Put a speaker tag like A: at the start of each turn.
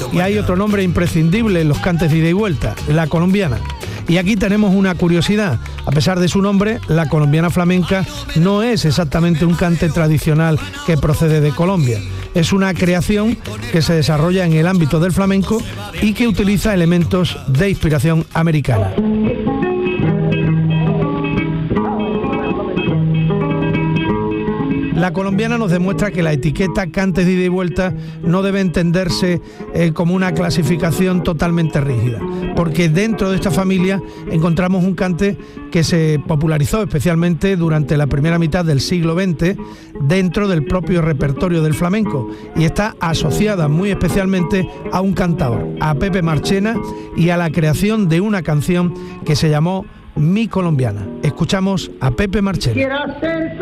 A: Y hay otro nombre imprescindible en los cantes de ida y vuelta, la colombiana. Y aquí tenemos una curiosidad. A pesar de su nombre, la colombiana flamenca no es exactamente un cante tradicional que procede de Colombia. Es una creación que se desarrolla en el ámbito del flamenco y que utiliza elementos de inspiración americana. La colombiana nos demuestra que la etiqueta cantes de ida y vuelta no debe entenderse como una clasificación totalmente rígida, porque dentro de esta familia encontramos un cante que se popularizó especialmente durante la primera mitad del siglo XX dentro del propio repertorio del flamenco y está asociada muy especialmente a un cantador, a Pepe Marchena, y a la creación de una canción que se llamó Mi Colombiana. Escuchamos a Pepe Marchena.